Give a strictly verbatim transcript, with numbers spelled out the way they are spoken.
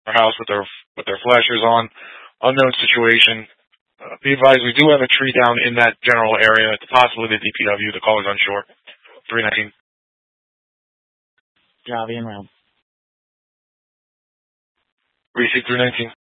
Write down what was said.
our house with their with their flashers on. Unknown situation. Uh, be advised, we do have a tree down in that general area. It's possibly the D P W. The caller's unsure. three nineteen. Javi and Round. Receipt three nineteen.